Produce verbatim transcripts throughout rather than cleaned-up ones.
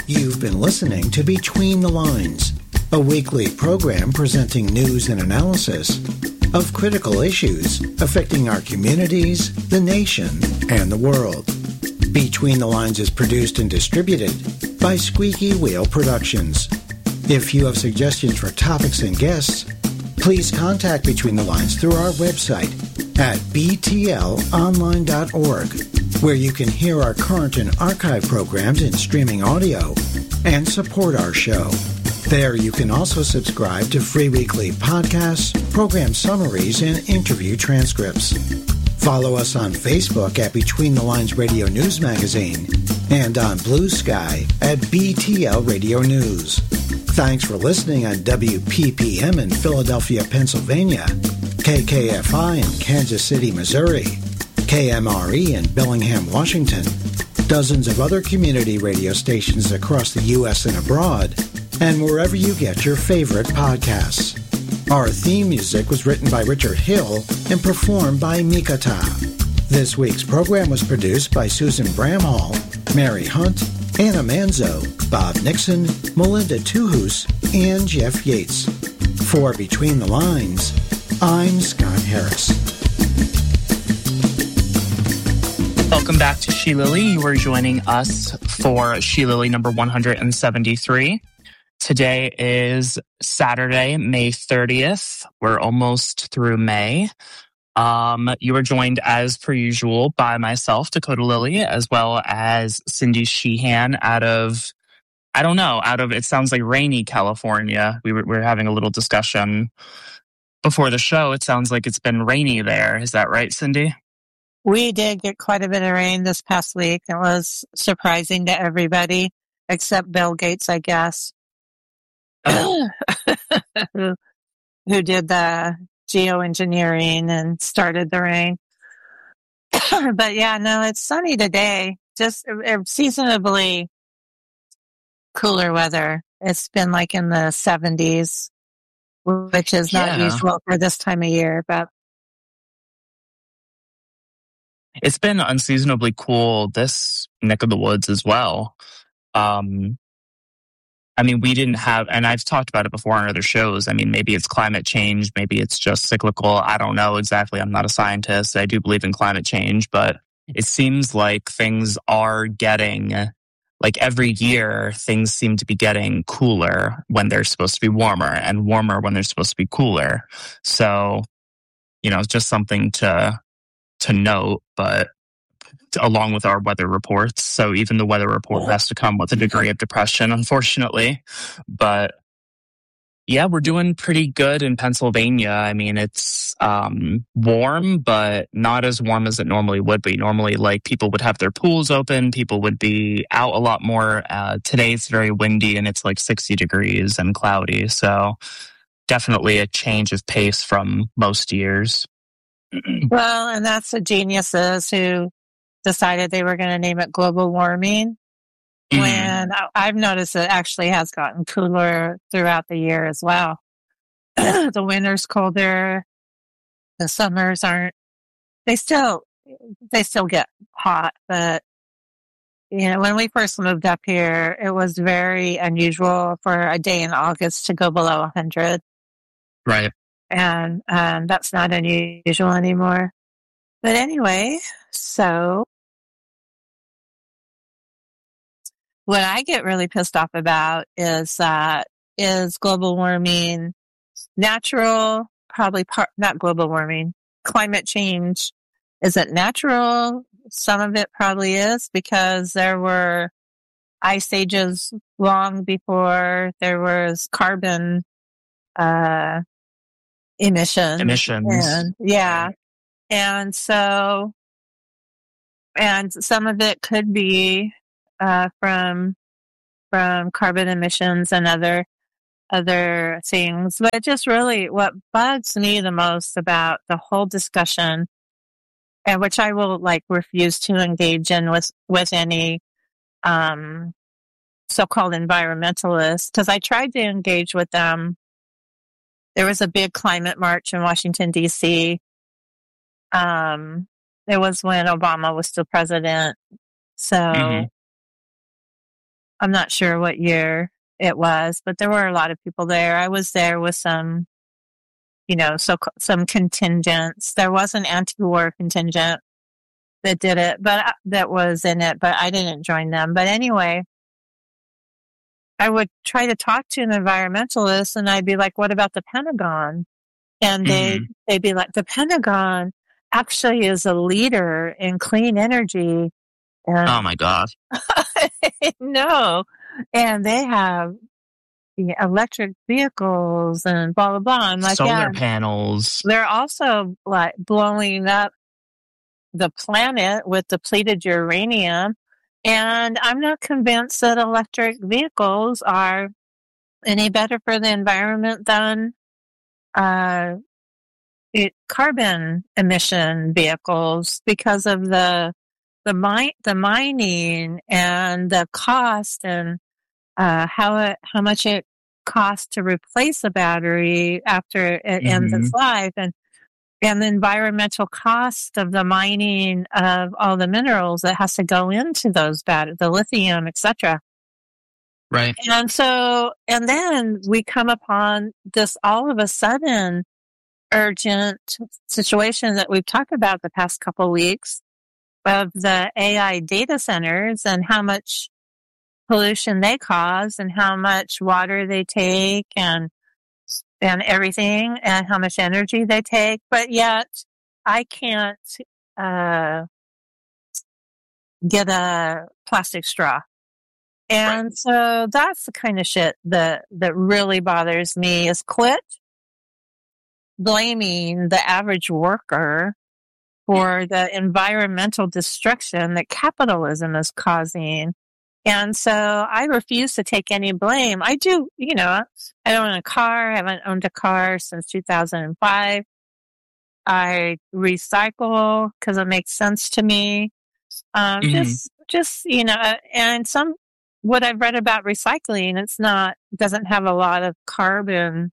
You've been listening to Between the Lines, a weekly program presenting news and analysis of critical issues affecting our communities, the nation, and the world. Between the Lines is produced and distributed by Squeaky Wheel Productions. If you have suggestions for topics and guests, please contact Between the Lines through our website at b t l online dot org, where you can hear our current and archive programs in streaming audio and support our show. There you can also subscribe to free weekly podcasts, program summaries, and interview transcripts. Follow us on Facebook at Between the Lines Radio News Magazine and on Blue Sky at B T L Radio News. Thanks for listening on W P P M in Philadelphia, Pennsylvania, K K F I in Kansas City, Missouri, K M R E in Bellingham, Washington, dozens of other community radio stations across the U S and abroad, and wherever you get your favorite podcasts. Our theme music was written by Richard Hill and performed by Mikata. This week's program was produced by Susan Bramhall, Mary Hunt, Anna Manzo, Bob Nixon, Melinda Tuhus, and Jeff Yates. For Between the Lines, I'm Scott Harris. Welcome back to She Lily. You are joining us for She Lily number one hundred seventy-three. Today is Saturday, May thirtieth. We're almost through May. Um, you are joined as per usual by myself, Dakota Lily, as well as Cindy Sheehan out of, I don't know, out of, it sounds like rainy California. We were, we were having a little discussion before the show. It sounds like it's been rainy there. Is that right, Cindy? We did get quite a bit of rain this past week. It was surprising to everybody, except Bill Gates, I guess, who, who did the geoengineering and started the rain. But yeah, no, it's sunny today. Just uh, seasonably cooler weather. It's been like in the seventies, which is not Yeah. usual for this time of year, but It's been unseasonably cool this neck of the woods as well. Um, I mean, we didn't have, and I've talked about it before on other shows. I mean, maybe it's climate change, maybe it's just cyclical. I don't know exactly. I'm not a scientist. I do believe in climate change, but it seems like things are getting, like every year, things seem to be getting cooler when they're supposed to be warmer and warmer when they're supposed to be cooler. So, you know, it's just something to to note, but along with our weather reports. So even the weather report has to come with a degree of depression, unfortunately. But yeah, we're doing pretty good in Pennsylvania. I mean, it's um, warm, but not as warm as it normally would be. Normally, like, people would have their pools open. People would be out a lot more. Uh, today it's very windy and it's like sixty degrees and cloudy. So definitely a change of pace from most years. well, and that's the geniuses who decided they were going to name it global warming. Mhm. When I- I've noticed it actually has gotten cooler throughout the year as well. The winter's colder. The summers aren't, they still, they still get hot, but you know, when we first moved up here, it was very unusual for a day in August to go below one hundred. Right. And um, that's not unusual anymore. But anyway, so what I get really pissed off about is uh, is global warming natural? Probably part, not global warming. Climate change. Is it natural? Some of it probably is, because there were ice ages long before there was carbon uh, emissions. Emissions. And, yeah. And so, and some of it could be uh, from from carbon emissions and other other things. But just really, what bugs me the most about the whole discussion, and which I will like refuse to engage in with with any um, so-called environmentalists, because I tried to engage with them. There was a big climate march in Washington, D C. Um, it was when Obama was still president. So, Mhm. I'm not sure what year it was, but there were a lot of people there. I was there with some, you know, so some contingents. There was an anti-war contingent that did it, but that was in it, but I didn't join them. But anyway, I would try to talk to an environmentalist, and I'd be like, "What about the Pentagon?" And they Mm-hmm. they'd be like, "The Pentagon actually is a leader in clean energy." And Oh my God. no, and they have the electric vehicles and blah blah blah. I'm like, Solar yeah, panels. they're also like blowing up the planet with depleted uranium, and I'm not convinced that electric vehicles are any better for the environment than uh, it, carbon emission vehicles because of the the mine the mining and the cost and uh, how it how much it costs to replace a battery after it Mm-hmm. ends its life, and and the environmental cost of the mining of all the minerals that has to go into those batteries, the lithium, et cetera. Right. And so, and then we come upon this all of a sudden urgent situation that we've talked about the past couple of weeks of the A I data centers and how much pollution they cause and how much water they take and and everything and how much energy they take. But yet I can't uh, get a plastic straw. And Right. so that's the kind of shit that, that really bothers me is quit blaming the average worker for the environmental destruction that capitalism is causing. And so I refuse to take any blame. I do, you know, I don't own a car. I haven't owned a car since two thousand five. I recycle because it makes sense to me. Um, Mm-hmm. just, just, you know, and some, what I've read about recycling, it's not, doesn't have a lot of carbon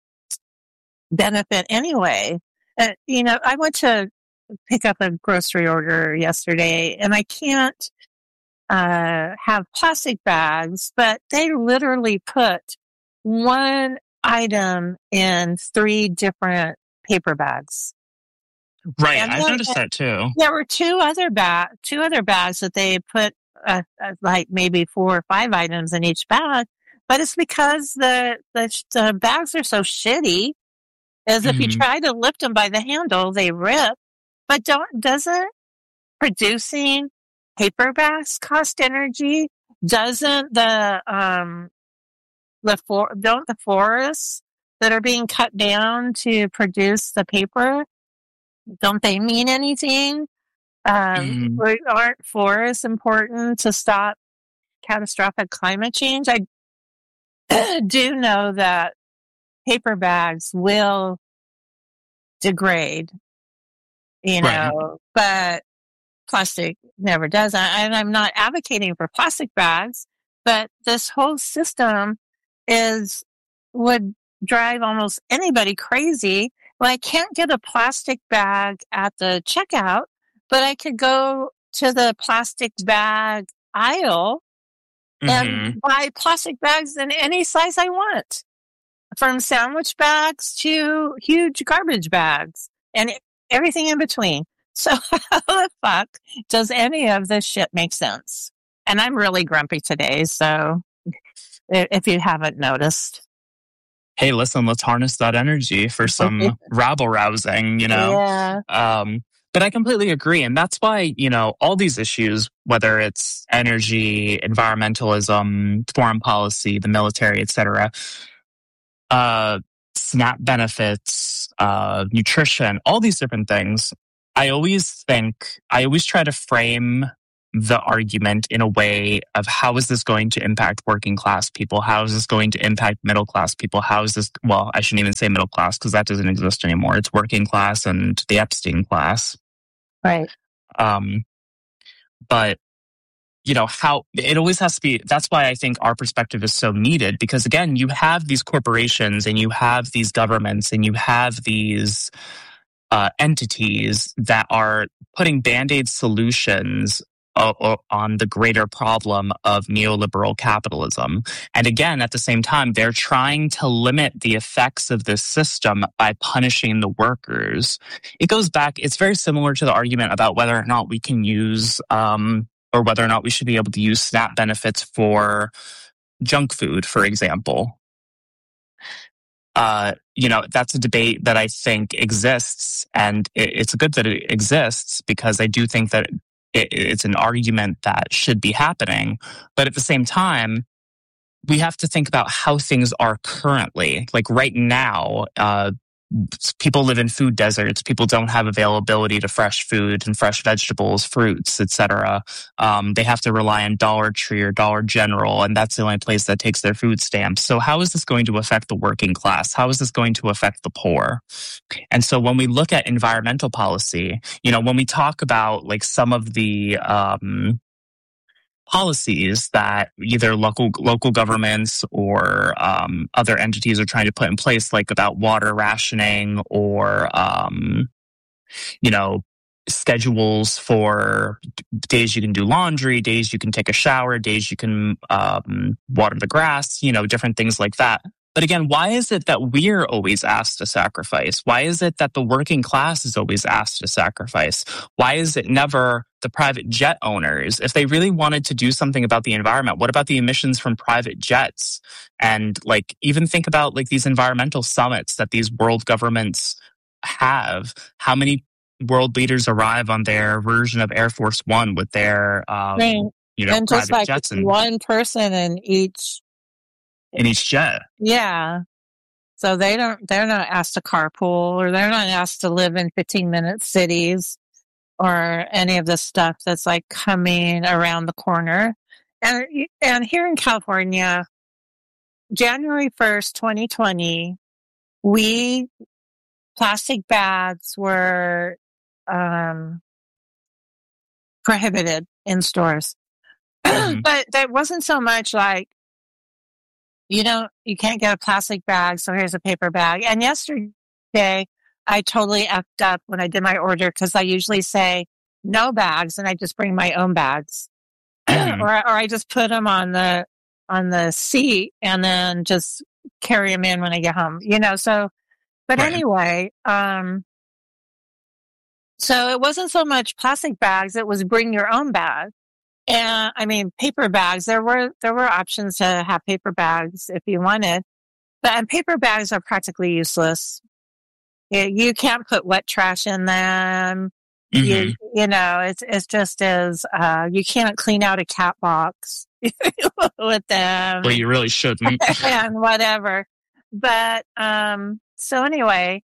benefit anyway. Uh, you know, I went to pick up a grocery order yesterday and I can't, uh, have plastic bags, but they literally put one item in three different paper bags. Right. And I've then, noticed that too. there were two other bag, two other bags that they put uh, uh, like maybe four or five items in each bag, but it's because the the, the bags are so shitty. As if you Mm-hmm. try to lift them by the handle, they rip. But don't doesn't producing paper bags cost energy? Doesn't the um the for don't the forests that are being cut down to produce the paper, don't they mean anything? Um, Mm-hmm. aren't forests important to stop catastrophic climate change? I do know that paper bags will degrade, you Right. know, but plastic never does. I, and I'm not advocating for plastic bags, but this whole system is would drive almost anybody crazy. Well, I can't get a plastic bag at the checkout, but I could go to the plastic bag aisle Mm-hmm. and buy plastic bags in any size I want, from sandwich bags to huge garbage bags and everything in between. So how the fuck does any of this shit make sense? And I'm really grumpy today, so if you haven't noticed. Hey, listen, let's harness that energy for some rabble rousing, you know? Yeah. Um, but I completely agree. And that's why, you know, all these issues, whether it's energy, environmentalism, foreign policy, the military, et cetera, uh, SNAP benefits, uh, nutrition, all these different things, I always think, I always try to frame the argument in a way of how is this going to impact working class people? How is this going to impact middle class people? How is this, well, I shouldn't even say middle class because that doesn't exist anymore. It's working class and the Epstein class. Right. Um, but, you know, how it always has to be, that's why I think our perspective is so needed because again, you have these corporations and you have these governments and you have these uh, entities that are putting Band-Aid solutions uh, on the greater problem of neoliberal capitalism. And again, at the same time, they're trying to limit the effects of this system by punishing the workers. It goes back, it's very similar to the argument about whether or not we can use, um, or whether or not we should be able to use SNAP benefits for junk food, for example. Uh, you know, that's a debate that I think exists, and it, it's good that it exists because I do think that it, it's an argument that should be happening. But at the same time, we have to think about how things are currently. Like right now, uh, people live in food deserts. People don't have availability to fresh food and fresh vegetables, fruits, et cetera. Um, they have to rely on Dollar Tree or Dollar General, and that's the only place that takes their food stamps. So how is this going to affect the working class? How is this going to affect the poor? And so when we look at environmental policy, you know, when we talk about like some of the um, policies that either local local governments or um, other entities are trying to put in place, like about water rationing or, um, you know, schedules for days you can do laundry, days you can take a shower, days you can um, water the grass, you know, different things like that. But again, why is it that we're always asked to sacrifice? Why is it that the working class is always asked to sacrifice? Why is it never the private jet owners? If they really wanted to do something about the environment, what about the emissions from private jets? And like, even think about like these environmental summits that these world governments have. How many world leaders arrive on their version of Air Force One with their, um, right. you know, and private just like jets? And one person in each in each jet. Yeah. So they don't, they're not asked to carpool, or they're not asked to live in fifteen minute cities or any of the stuff that's like coming around the corner. And, and here in California, January first, twenty twenty, we, plastic bags were, um, prohibited in stores. Mm-hmm. But that wasn't so much like, You don't, you can't get a plastic bag, so here's a paper bag. And yesterday, I totally effed up when I did my order because I usually say no bags, and I just bring my own bags, mm-hmm. or or I just put them on the on the seat and then just carry them in when I get home. You know, so. But right. anyway, um, so it wasn't so much plastic bags; it was bring your own bag. And I mean, paper bags, there were, there were options to have paper bags if you wanted, but and paper bags are practically useless. You, you can't put wet trash in them. Mm-hmm. You, you know, it's, it's just as, uh, you can't clean out a cat box with them. Well, you really shouldn't. And whatever. But, um, so anyway,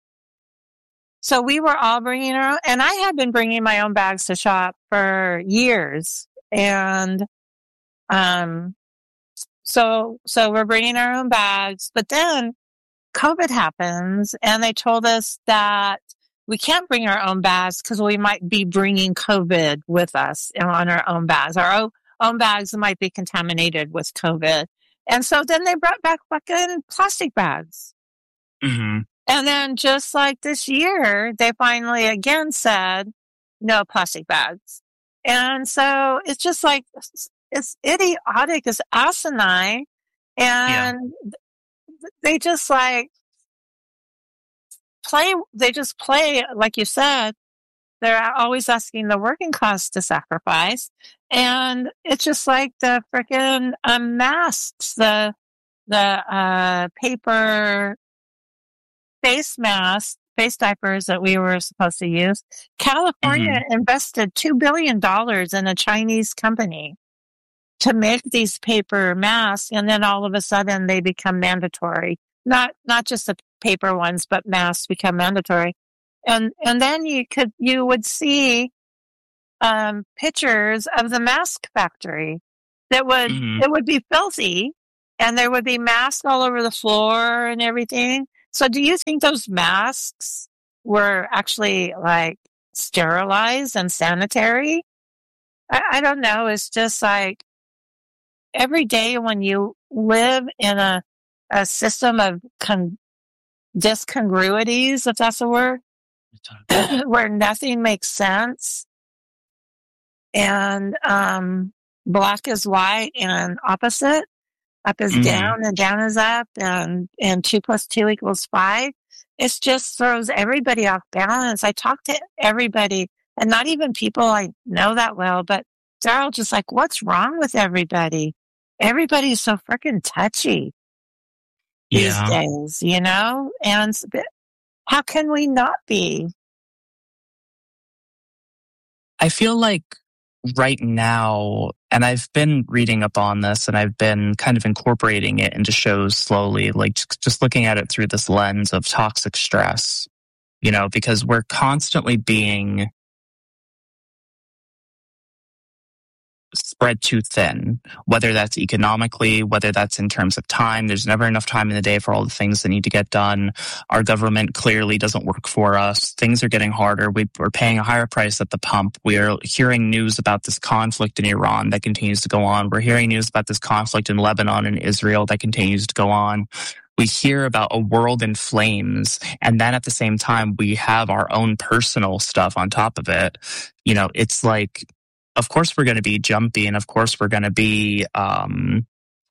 so we were all bringing our own, and I had been bringing my own bags to shop for years. And, um, so, so we're bringing our own bags, but then COVID happens and they told us that we can't bring our own bags because we might be bringing COVID with us on our own bags. Our own bags might be contaminated with COVID. And so then they brought back fucking plastic bags. Mm-hmm. And then just like this year, they finally again said, no plastic bags. And so it's just like, it's idiotic, it's asinine. And yeah. they just like play, they just play, like you said, they're always asking the working class to sacrifice. And it's just like the freaking um, masks, the, the, uh, paper face masks, face diapers that we were supposed to use. California mm-hmm. invested two billion dollars in a Chinese company to make these paper masks. And then all of a sudden they become mandatory. Not, not just the paper ones, but masks become mandatory. And, and then you could, you would see, um, pictures of the mask factory that would, mm-hmm. it would be filthy and there would be masks all over the floor and everything. So do you think those masks were actually like sterilized and sanitary? I, I don't know. It's just like every day when you live in a, a system of con- discongruities, if that's a word, where nothing makes sense, and um, black is white and opposite. Up is Mhm. down and down is up, and, and two plus two equals five. It just throws everybody off balance. I talk to everybody, and not even people I know that well, but they're all just like, what's wrong with everybody? Everybody's so freaking touchy these Yeah. days, you know? And it's a bit- how can we not be? I feel like right now, and I've been reading up on this and I've been kind of incorporating it into shows slowly, like just, just looking at it through this lens of toxic stress, you know, because we're constantly being spread too thin, whether that's economically, whether that's in terms of time. There's never enough time in the day for all the things that need to get done. Our government clearly doesn't work for us. Things are getting harder. We, we're paying a higher price at the pump. We are hearing news about this conflict in Iran that continues to go on. We're hearing news about this conflict in Lebanon and Israel that continues to go on. We hear about a world in flames, and then at the same time, we have our own personal stuff on top of it. You know, it's like, of course we're going to be jumpy, and of course we're going to be um,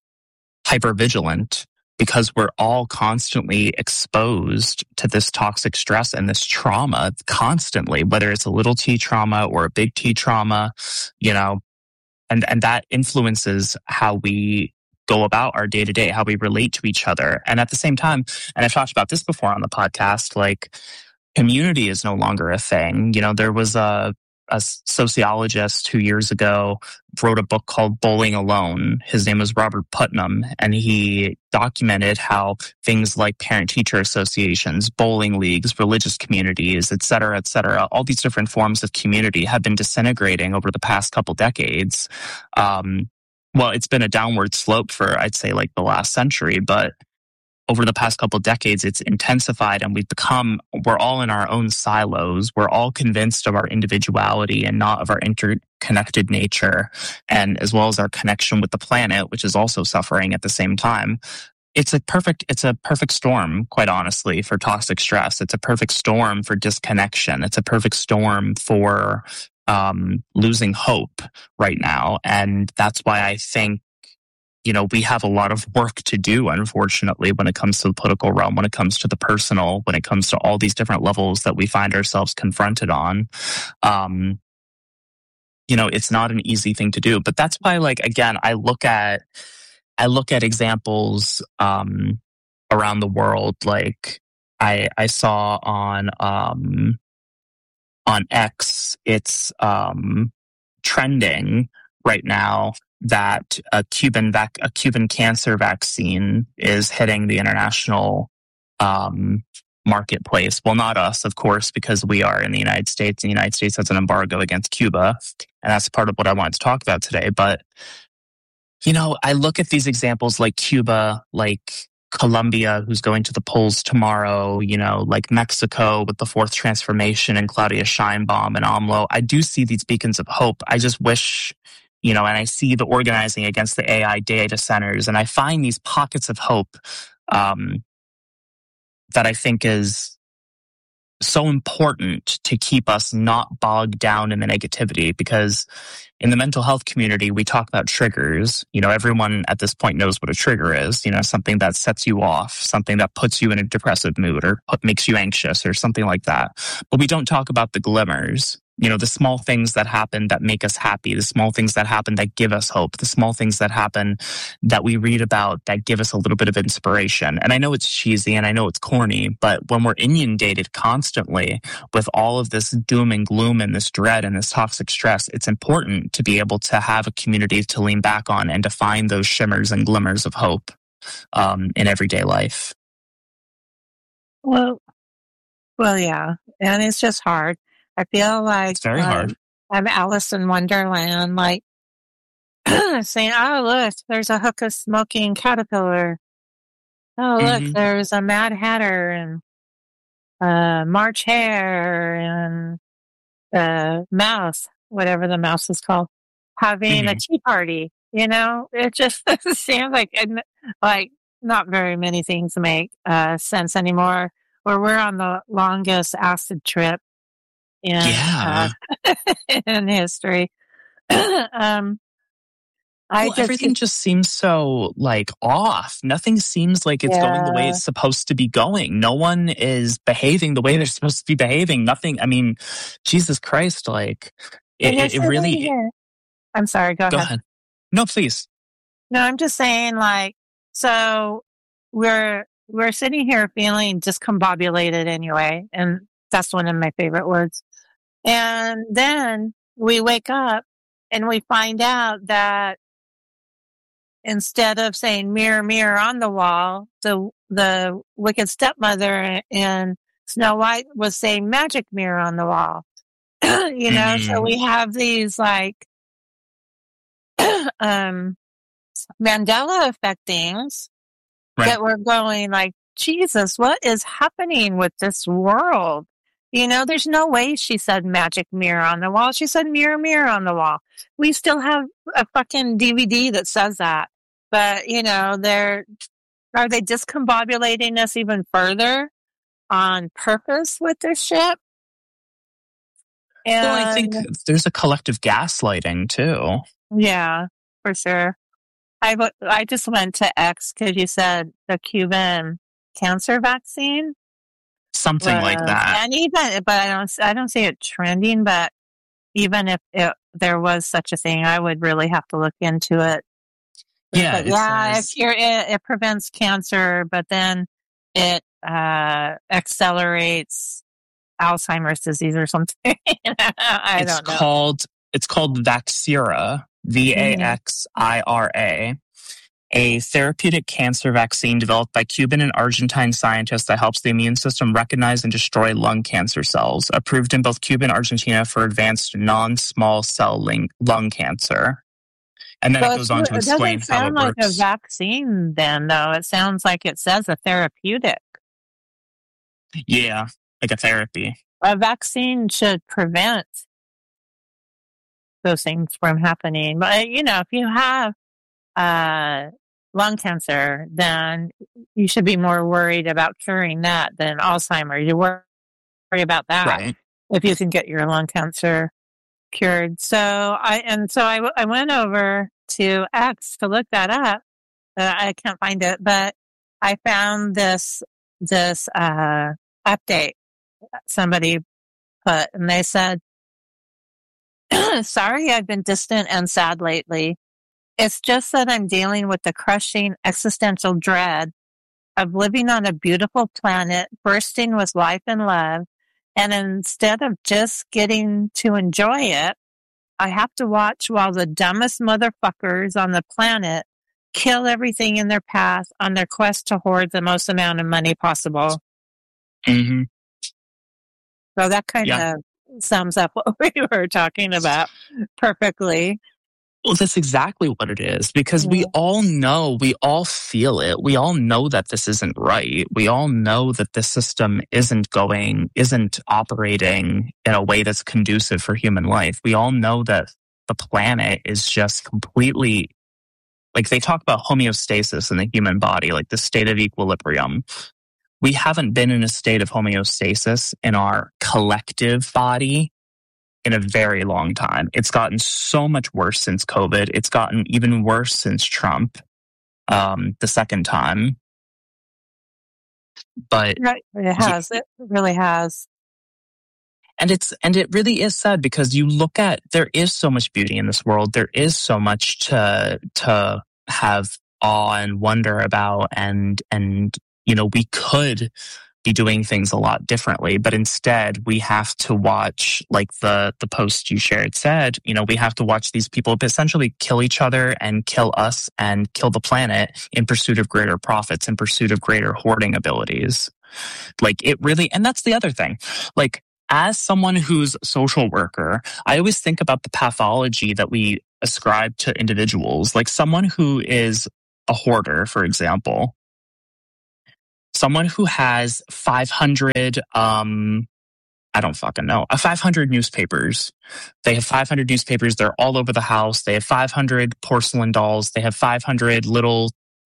hyper vigilant, because we're all constantly exposed to this toxic stress and this trauma constantly, whether it's a little T trauma or a big T trauma, you know, and, and that influences how we go about our day to day, how we relate to each other. And at the same time, and I've talked about this before on the podcast, like community is no longer a thing. You know, there was a a sociologist two years ago wrote a book called Bowling Alone. His name was Robert Putnam, and he documented how things like parent-teacher associations, bowling leagues, religious communities, et cetera, et cetera, all these different forms of community have been disintegrating over the past couple decades. Um, well, it's been a downward slope for, I'd say, like the last century, but over the past couple of decades, it's intensified, and we've become, we're all in our own silos. We're all convinced of our individuality and not of our interconnected nature, and as well as our connection with the planet, which is also suffering at the same time. It's a perfect, it's a perfect storm, quite honestly, for toxic stress. It's a perfect storm for disconnection. It's a perfect storm for um, losing hope right now. And that's why I think, you know, we have a lot of work to do, unfortunately, when it comes to the political realm, when it comes to the personal, when it comes to all these different levels that we find ourselves confronted on. Um, you know, it's not an easy thing to do. But that's why, like, again, I look at, I look at examples um, around the world. Like I, I saw on, um, on X, it's um, trending right now that a Cuban vac- a Cuban cancer vaccine is hitting the international um, marketplace. Well, not us, of course, because we are in the United States, and the United States has an embargo against Cuba, and that's part of what I wanted to talk about today. But, you know, I look at these examples like Cuba, like Colombia, who's going to the polls tomorrow, you know, like Mexico with the fourth transformation and Claudia Sheinbaum and AMLO. I do see these beacons of hope. I just wish, you know, and I see the organizing against the A I data centers, and I find these pockets of hope um, that I think is so important to keep us not bogged down in the negativity. Because in the mental health community, we talk about triggers. You know, everyone at this point knows what a trigger is, you know, something that sets you off, something that puts you in a depressive mood or put, makes you anxious or something like that. But we don't talk about the glimmers. You know, the small things that happen that make us happy, the small things that happen that give us hope, the small things that happen that we read about that give us a little bit of inspiration. And I know it's cheesy and I know it's corny, but when we're inundated constantly with all of this doom and gloom and this dread and this toxic stress, it's important to be able to have a community to lean back on and to find those shimmers and glimmers of hope um, in everyday life. Well, well, yeah. And it's just hard. I feel like It's very um, hard. I'm Alice in Wonderland, like saying, oh, look, there's a hookah smoking caterpillar. Oh, look, Mhm. there's a Mad Hatter and uh, March Hare and uh, Mouse, whatever the mouse is called, having a Mhm. tea party. You know, it just seems like, and, like, not very many things make uh, sense anymore. Or we're on the longest acid trip in Yeah. uh, in history. um, I well, just everything just seems so like off. Nothing seems like it's yeah. going the way it's supposed to be going. No one is behaving the way they're supposed to be behaving. Nothing. I mean, Jesus Christ, like it, it, it really. Here. I'm sorry. Go, go ahead. ahead. No, please. No, I'm just saying, like, so we're we're sitting here feeling discombobulated anyway, and that's one of my favorite words. And then we wake up and we find out that instead of saying mirror, mirror on the wall, the the wicked stepmother in Snow White was saying magic mirror on the wall. you know, mm. So we have these like um Mandela effect things right. that we're going like, Jesus, what is happening with this world? You know, there's no way she said magic mirror on the wall. She said mirror, mirror on the wall. We still have a fucking D V D that says that. But, you know, they're, are they discombobulating us even further on purpose with this shit? And, well, I think there's a collective gaslighting too. Yeah, for sure. I, I just went to X because you said the Cuban cancer vaccine. Something uh, like that. And even, but I don't, I don't see it trending, but even if it, there was such a thing, I would really have to look into it. Yeah. But yeah, says, if you're, it, it prevents cancer, but then it uh, accelerates Alzheimer's disease or something. I it's don't know. Called, it's called Vaxira, V A X I R A. A therapeutic cancer vaccine developed by Cuban and Argentine scientists that helps the immune system recognize and destroy lung cancer cells, approved in both Cuba and Argentina for advanced non-small cell lung cancer. And then so it goes on to explain how it works. It doesn't sound like a vaccine then, though. It sounds like it says a therapeutic. Yeah, like a therapy. A vaccine should prevent those things from happening. But, you know, if you have Uh, lung cancer, then you should be more worried about curing that than Alzheimer's. You worry about that right. if you can get your lung cancer cured. So I and so I, I went over to X to look that up. Uh, I can't find it, but I found this this uh, update somebody put, and they said, "Sorry, I've been distant and sad lately. It's just that I'm dealing with the crushing existential dread of living on a beautiful planet bursting with life and love, and instead of just getting to enjoy it, I have to watch while the dumbest motherfuckers on the planet kill everything in their path on their quest to hoard the most amount of money possible." Mm-hmm. So that kind yeah. of sums up what we were talking about perfectly. Well, that's exactly what it is, because we all know, we all feel it. We all know that this isn't right. We all know that the system isn't going, isn't operating in a way that's conducive for human life. We all know that the planet is just completely, like they talk about homeostasis in the human body, like the state of equilibrium. We haven't been in a state of homeostasis in our collective body in a very long time. It's gotten so much worse since COVID. It's gotten even worse since Trump, um, the second time. But right. It has. Yeah. It really has. And it's and it really is sad, because you look at, there is so much beauty in this world. There is so much to to have awe and wonder about, and and you know, we could be doing things a lot differently, but instead we have to watch, like the the post you shared said, you know, we have to watch these people essentially kill each other and kill us and kill the planet in pursuit of greater profits, in pursuit of greater hoarding abilities. Like it really, and that's the other thing. Like, as someone who's a social worker, I always think about the pathology that we ascribe to individuals. Like someone who is a hoarder, for example, someone who has five hundred, um, I don't fucking know, uh, five hundred newspapers. They have five hundred newspapers. They're all over the house. They have five hundred porcelain dolls. They have five hundred little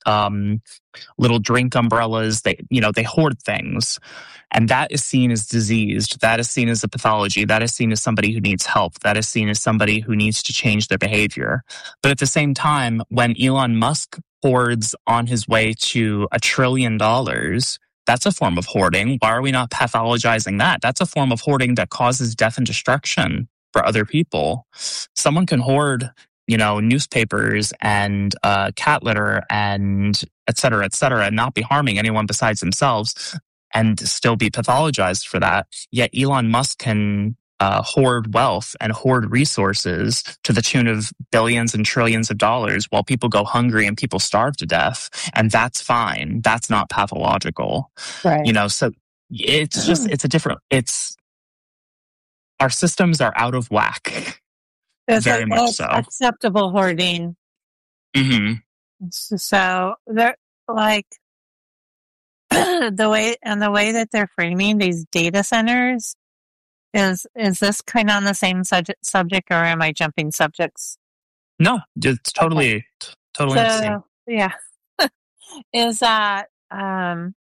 um, little drink umbrellas. They, you know, they hoard things. And that is seen as diseased. That is seen as a pathology. That is seen as somebody who needs help. That is seen as somebody who needs to change their behavior. But at the same time, when Elon Musk hoards on his way to a trillion dollars, that's a form of hoarding. Why are we not pathologizing that? That's a form of hoarding that causes death and destruction for other people. Someone can hoard, you know, newspapers and uh, cat litter and et cetera, et cetera, and not be harming anyone besides themselves and still be pathologized for that. Yet Elon Musk can uh, hoard wealth and hoard resources to the tune of billions and trillions of dollars while people go hungry and people starve to death. And that's fine. That's not pathological. Right. You know, so it's just, it's a different, it's, our systems are out of whack. It's Very a, much it's so. Acceptable hoarding. Mm-hmm. So they're like the way and the way that they're framing these data centers is is this kind of on the same subject, subject or am I jumping subjects? No, it's totally, okay. t- totally so, the same. Yeah, is that um,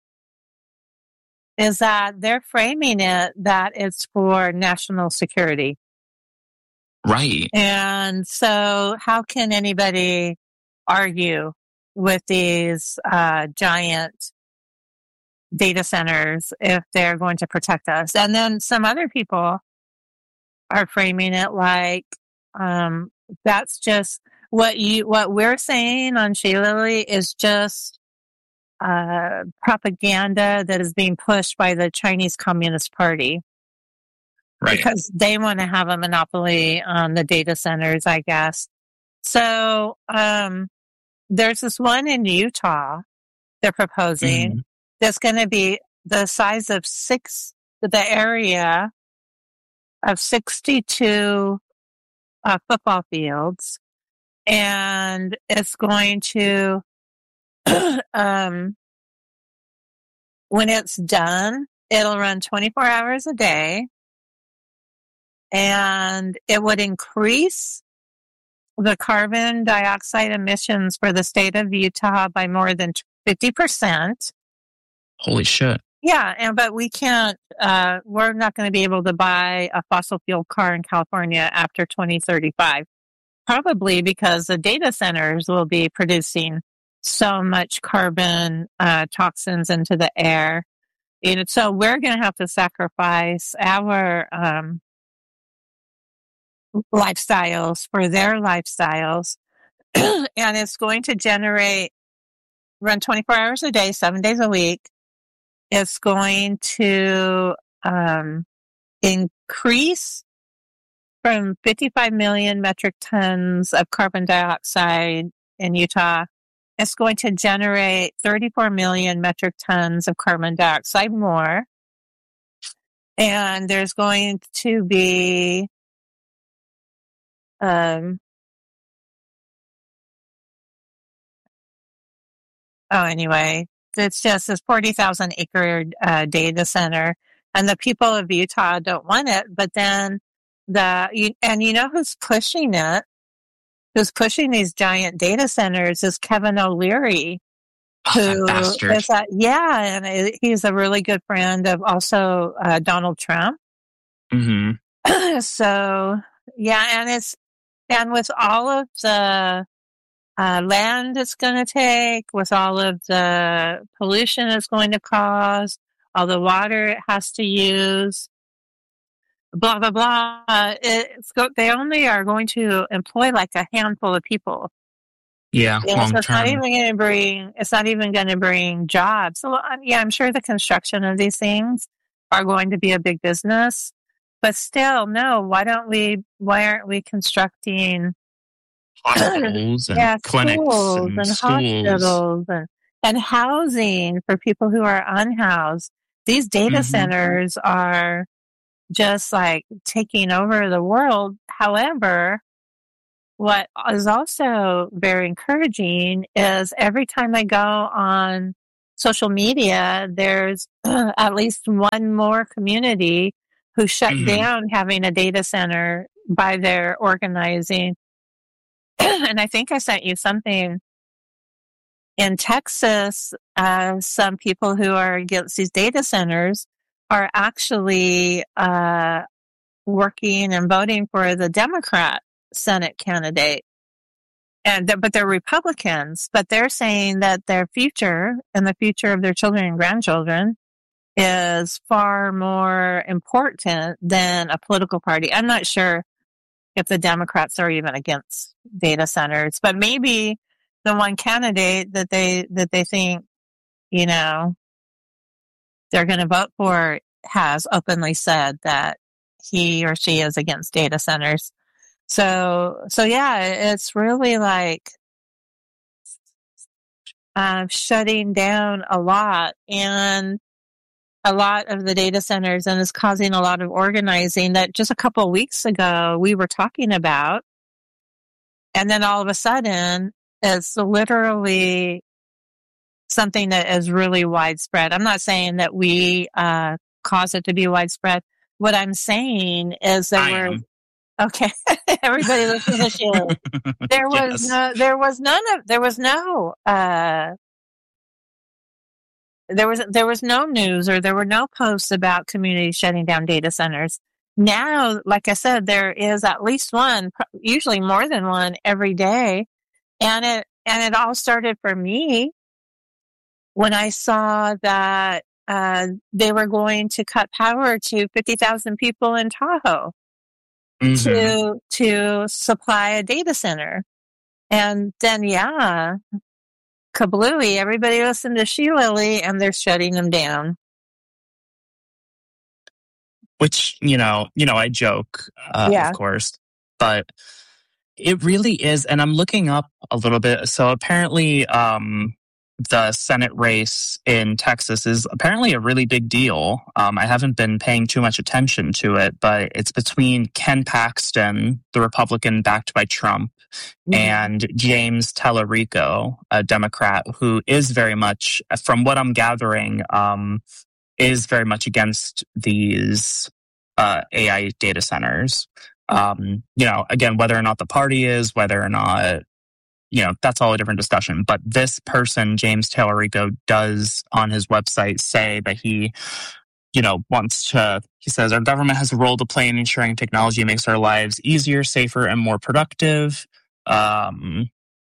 is that they're framing it that it's for national security. Right. And so how can anybody argue with these uh, giant data centers if they're going to protect us? And then some other people are framing it like um, that's just what you what we're saying on Shea Lily is just uh, propaganda that is being pushed by the Chinese Communist Party. Right. Because they want to have a monopoly on the data centers, I guess. So um, there's this one in Utah they're proposing mm-hmm. that's going to be the size of six, the area of sixty-two uh, football fields. And it's going to, um, when it's done, it'll run twenty-four hours a day. And it would increase the carbon dioxide emissions for the state of Utah by more than fifty percent. Holy shit. Yeah, and but we can't, uh, we're not going to be able to buy a fossil fuel car in California after twenty thirty-five. Probably because the data centers will be producing so much carbon uh, toxins into the air. And so we're going to have to sacrifice our um, lifestyles for their lifestyles. And it's going to generate, run twenty-four hours a day, seven days a week. It's going to um, increase from fifty-five million metric tons of carbon dioxide in Utah. It's going to generate thirty-four million metric tons of carbon dioxide more. And there's going to be um, oh, anyway, it's just this forty thousand acre uh, data center. And the people of Utah don't want it, but then the, you, and you know who's pushing it? Who's pushing these giant data centers is Kevin O'Leary. Who oh, is a, yeah, and he's a really good friend of also uh, Donald Trump. Mm-hmm. So, yeah, and it's, and with all of the uh, land it's going to take, with all of the pollution it's going to cause, all the water it has to use, blah, blah, blah. Uh, it's go- they only are going to employ like a handful of people. Yeah, yeah long so it's term. not even going to bring, it's not even going to bring jobs. So, um, yeah, I'm sure the construction of these things are going to be a big business. But still, no, why don't we, why aren't we constructing hospitals and yeah, clinics schools and, and schools. hospitals and, and housing for people who are unhoused? These data mm-hmm. centers are just like taking over the world. However, what is also very encouraging is every time I go on social media, there's uh, at least one more community who shut mm-hmm. down having a data center by their organizing. And I think I sent you something in Texas, uh, some people who are against these data centers are actually uh, working and voting for the Democrat Senate candidate. And but they're Republicans, but they're saying that their future and the future of their children and grandchildren is far more important than a political party. I'm not sure if the Democrats are even against data centers, but maybe the one candidate that they that they think, you know, they're going to vote for has openly said that he or she is against data centers. So, so yeah, it's really like uh, shutting down a lot and a lot of the data centers, and is causing a lot of organizing that just a couple of weeks ago we were talking about. And then all of a sudden, it's literally something that is really widespread. I'm not saying that we uh, cause it to be widespread. What I'm saying is that I we're am. okay. Everybody listen to the show. There was Yes. no, there was none of, there was no, uh, there was, there was no news or there were no posts about communities shutting down data centers. Now, like I said, there is at least one, usually more than one every day. And it, and it all started for me when I saw that, uh, they were going to cut power to fifty thousand people in Tahoe. Mhm. to to supply a data center. And then, yeah, kablooey, everybody listened to She Lily, and they're shutting them down. Which, you know, you know, I joke, uh, Yeah. of course, but it really is. And I'm looking up a little bit. So apparently, um, the Senate race in Texas is apparently a really big deal. Um, I haven't been paying too much attention to it, but it's between Ken Paxton, the Republican backed by Trump, Mhm. and James Tallarico, a Democrat who is very much, from what I'm gathering, um, is very much against these uh, A I data centers. Um, you know, again, whether or not the party is, whether or not, you know, that's all a different discussion. But this person, James Tallarico, does on his website say that he, you know, wants to, he says, our government has a role to play in ensuring technology makes our lives easier, safer, and more productive. Um,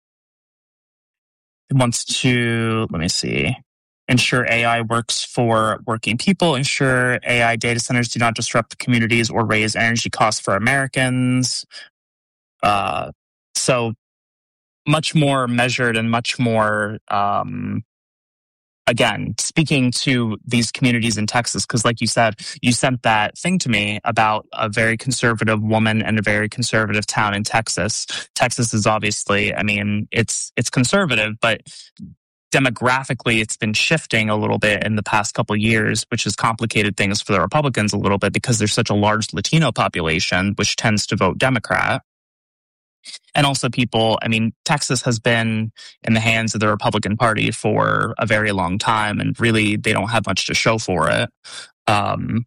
he wants to, let me see, ensure A I works for working people, ensure A I data centers do not disrupt communities or raise energy costs for Americans. Uh, so, much more measured and much more, um, again, speaking to these communities in Texas, because like you said, you sent that thing to me about a very conservative woman and a very conservative town in Texas. Texas is obviously, I mean, it's it's conservative, but demographically it's been shifting a little bit in the past couple of years, which has complicated things for the Republicans a little bit because there's such a large Latino population, which tends to vote Democrat. And also people, I mean, Texas has been in the hands of the Republican Party for a very long time, and really they don't have much to show for it. Um,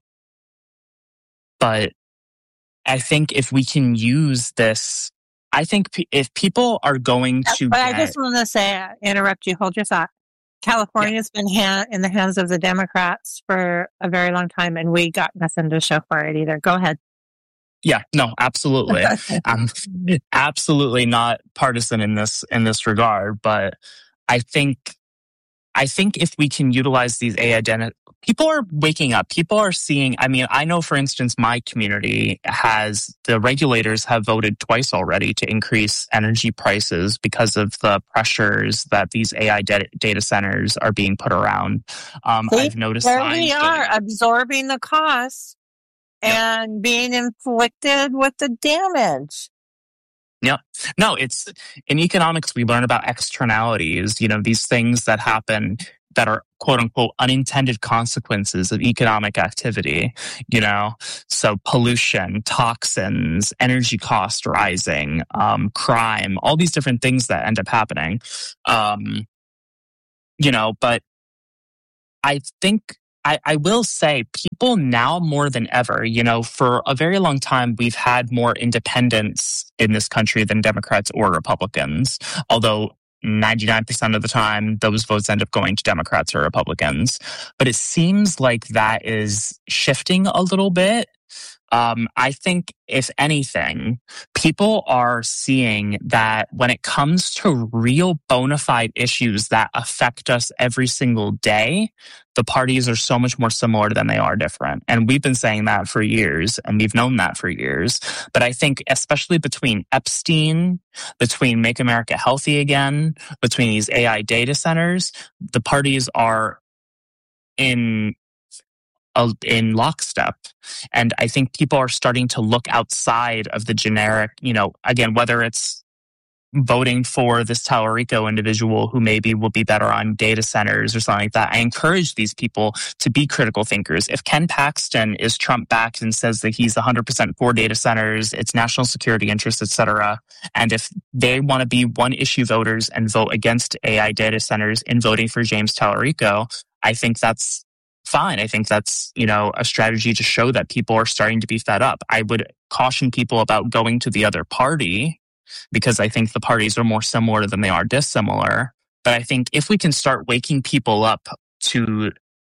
but I think if we can use this, I think p- if people are going to But get, I just want to say, interrupt you, hold your thought. California's been ha- in the hands of the Democrats for a very long time, and we got nothing to show for it either. Go ahead. yeah, no, absolutely. I'm absolutely not partisan in this in this regard, but I think I think if we can utilize these A I identity, people are waking up. People are seeing. I mean, I know, for instance, my community has the regulators have voted twice already to increase energy prices because of the pressures that these A I de- data centers are being put around. Um, See, I've noticed there signs we going are, up. absorbing the costs Yep. and being inflicted with the damage. Yep. No, it's in economics, we learn about externalities, you know, these things that happen that are quote unquote unintended consequences of economic activity, you know, so pollution, toxins, energy cost rising, um, crime, all these different things that end up happening. Um, you know, but I think I, I will say people now more than ever, you know, for a very long time, we've had more independents in this country than Democrats or Republicans. Although ninety-nine percent of the time, those votes end up going to Democrats or Republicans. But it seems like that is shifting a little bit. Um, I think, if anything, people are seeing that when it comes to real bona fide issues that affect us every single day, the parties are so much more similar than they are different. And we've been saying that for years, and we've known that for years. But I think especially between Epstein, between Make America Healthy Again, between these A I data centers, the parties are in in lockstep. And I think people are starting to look outside of the generic, you know, again, whether it's voting for this Tallarico individual who maybe will be better on data centers or something like that. I encourage these people to be critical thinkers. If Ken Paxton is Trump backed and says that he's one hundred percent for data centers, it's national security interests, et cetera, and if they want to be one issue voters and vote against A I data centers in voting for James Tallarico, I think that's fine. I think that's, you know, a strategy to show that people are starting to be fed up. I would caution people about going to the other party because I think the parties are more similar than they are dissimilar. But I think if we can start waking people up to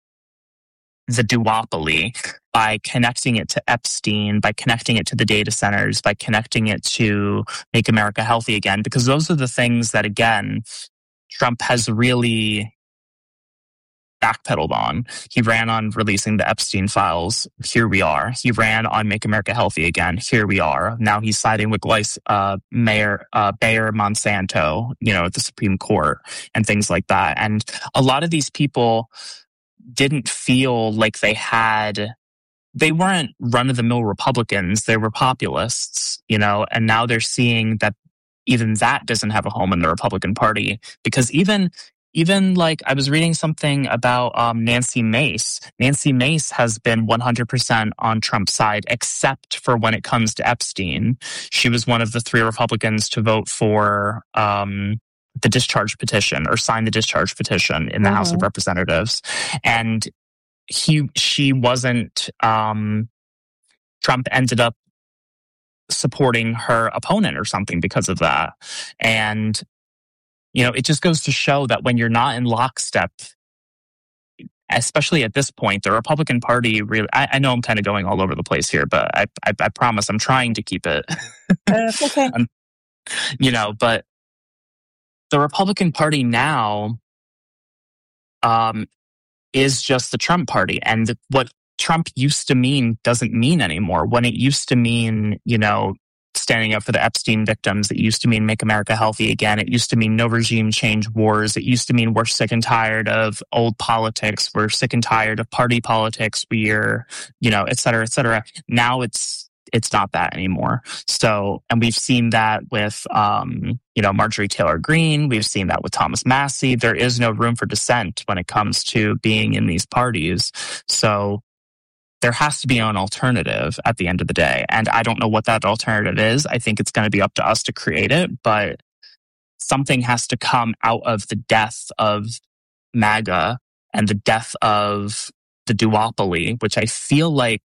the duopoly by connecting it to Epstein, by connecting it to the data centers, by connecting it to Make America Healthy Again, because those are the things that, again, Trump has really backpedaled on. He ran on releasing the Epstein files. Here we are. He ran on Make America Healthy Again. Here we are. Now he's siding with Gleis, uh, Mayor uh, Bayer Monsanto, you know, at the Supreme Court and things like that. And a lot of these people didn't feel like they had. They weren't run-of-the-mill Republicans. They were populists, you know, and now they're seeing that even that doesn't have a home in the Republican Party because even Even like I was reading something about um, Nancy Mace. Nancy Mace has been one hundred percent on Trump's side, except for when it comes to Epstein. She was one of the three Republicans to vote for um, the discharge petition or sign the discharge petition in the mm-hmm. House of Representatives. And he, she wasn't, um, Trump ended up supporting her opponent or something because of that. And you know, it just goes to show that when you're not in lockstep, especially at this point, the Republican Party really, I, I know I'm kind of going all over the place here, but I, I, I promise I'm trying to keep it. uh, okay. um, you know, but the Republican Party now um, is just the Trump Party. And what Trump used to mean doesn't mean anymore. When it used to mean, you know, standing up for the Epstein victims. It used to mean Make America Healthy Again. It used to mean no regime change wars. It used to mean we're sick and tired of old politics. We're sick and tired of party politics. We're, you know, et cetera, et cetera. Now it's it's not that anymore. So, and we've seen that with, um, you know, Marjorie Taylor Greene. We've seen that with Thomas Massie. There is no room for dissent when it comes to being in these parties. So there has to be an alternative at the end of the day. And I don't know what that alternative is. I think it's going to be up to us to create it, but something has to come out of the death of MAGA and the death of the duopoly, which I feel like,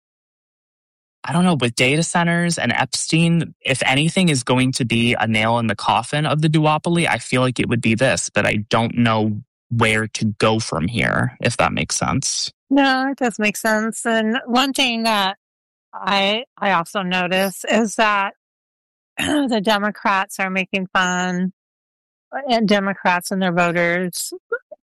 I don't know, with data centers and Epstein, if anything is going to be a nail in the coffin of the duopoly, I feel like it would be this, but I don't know where to go from here, if that makes sense. No, it does make sense. And one thing that I I also notice is that the Democrats are making fun, and Democrats and their voters,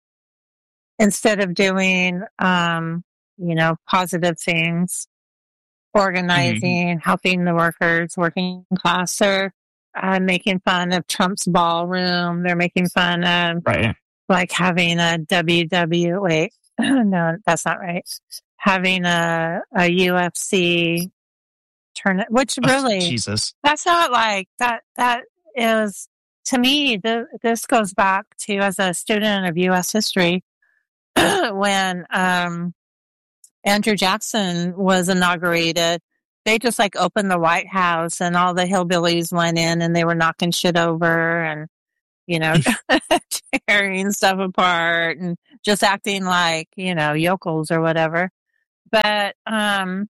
instead of doing, um, you know, positive things, organizing, mm-hmm. helping the workers, working class, they're uh, making fun of Trump's ballroom. They're making fun of right. like having a W W E. No, that's not right. Having a, a U F C tournament, which really, oh, Jesus, that's not like that. That is, to me, th- this goes back to as a student of U S history when um, Andrew Jackson was inaugurated. They just like opened the White House and all the hillbillies went in and they were knocking shit over and, you know, tearing stuff apart and just acting like, you know, yokels or whatever. But, um,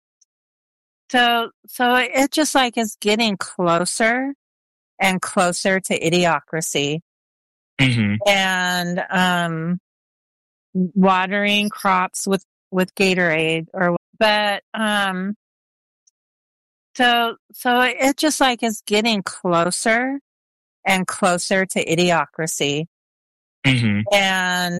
so, so it just like is getting closer and closer to idiocracy. Mm-hmm. and um, watering crops with, with Gatorade or, but, um, so, so it just like is getting closer and closer to idiocracy. Mm-hmm. And